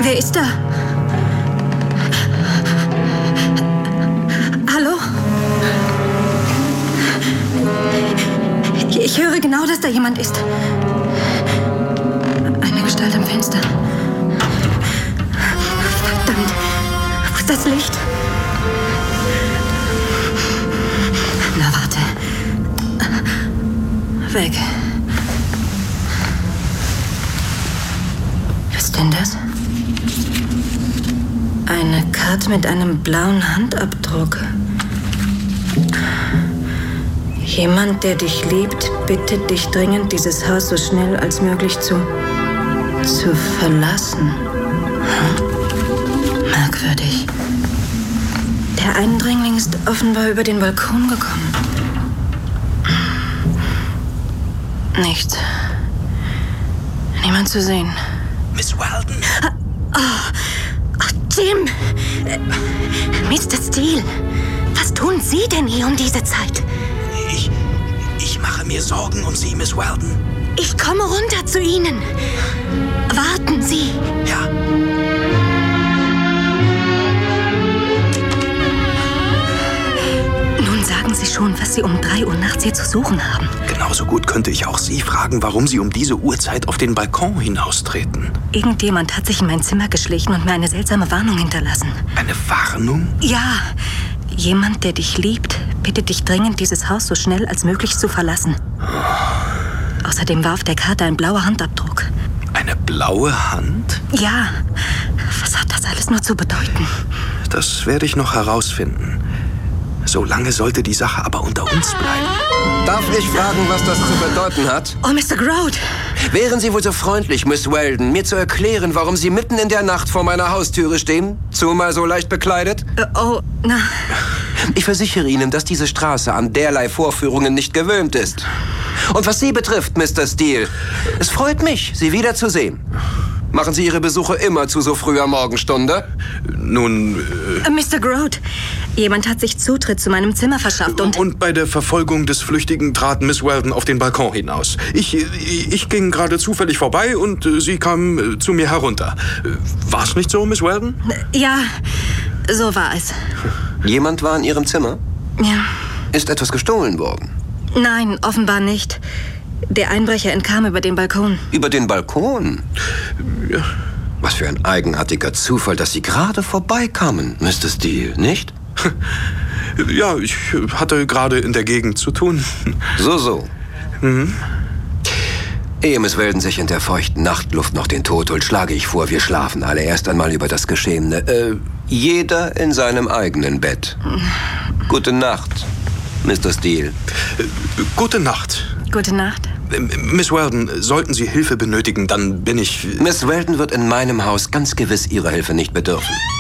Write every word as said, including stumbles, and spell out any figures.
Wer ist da? Hallo? Ich höre genau, dass da jemand ist. Eine Gestalt am Fenster. Verdammt. Wo ist das Licht? Na, warte. Weg. Was ist denn das? Eine Karte mit einem blauen Handabdruck. Jemand, der dich liebt, bittet dich dringend, dieses Haus so schnell als möglich zu, zu verlassen. Hm. Merkwürdig. Der Eindringling ist offenbar über den Balkon gekommen. Nichts. Niemand zu sehen. Miss Weldon. Oh, oh Jim! Äh, Mister Steele, was tun Sie denn hier um diese Zeit? Ich, ich mache mir Sorgen um Sie, Miss Weldon. Ich komme runter zu Ihnen. Warten Sie. Ja. Nun sagen Sie schon, was Sie um drei Uhr nachts hier zu suchen haben. Genauso gut könnte ich auch Sie fragen, warum Sie um diese Uhrzeit auf den Balkon hinaustreten. Irgendjemand hat sich in mein Zimmer geschlichen und mir eine seltsame Warnung hinterlassen. Eine Warnung? Ja. Jemand, der dich liebt, bittet dich dringend, dieses Haus so schnell als möglich zu verlassen. Oh. Außerdem war auf der Karte ein blauer Handabdruck. Eine blaue Hand? Ja. Was hat das alles nur zu bedeuten? Das werde ich noch herausfinden. Solange sollte die Sache aber unter uns bleiben. Darf ich fragen, was das zu bedeuten hat? Oh, Mister Grote. Wären Sie wohl so freundlich, Miss Weldon, mir zu erklären, warum Sie mitten in der Nacht vor meiner Haustüre stehen? Zumal so leicht bekleidet? Äh, oh, na. Ich versichere Ihnen, dass diese Straße an derlei Vorführungen nicht gewöhnt ist. Und was Sie betrifft, Mister Steele, es freut mich, Sie wiederzusehen. Machen Sie Ihre Besuche immer zu so früher Morgenstunde? Nun, äh... Mister Grote, jemand hat sich Zutritt zu meinem Zimmer verschafft und... Und bei der Verfolgung des Flüchtigen trat Miss Weldon auf den Balkon hinaus. Ich, ich, ich ging gerade zufällig vorbei und sie kam zu mir herunter. War es nicht so, Miss Weldon? Ja, so war es. Jemand war in Ihrem Zimmer? Ja. Ist etwas gestohlen worden? Nein, offenbar nicht. Der Einbrecher entkam über den Balkon. Über den Balkon? Ja. Was für ein eigenartiger Zufall, dass Sie gerade vorbeikamen, Mister Steele, nicht? Ja, ich hatte gerade in der Gegend zu tun. So, so. Mhm. Ehe Miss Weldon sich in der feuchten Nachtluft noch den Tod holt, schlage ich vor, wir schlafen alle erst einmal über das Geschehene. Äh, jeder in seinem eigenen Bett. Gute Nacht, Mister Steele. Äh, gute Nacht. Gute Nacht. Miss Weldon, sollten Sie Hilfe benötigen, dann bin ich... Miss Weldon wird in meinem Haus ganz gewiss Ihrer Hilfe nicht bedürfen.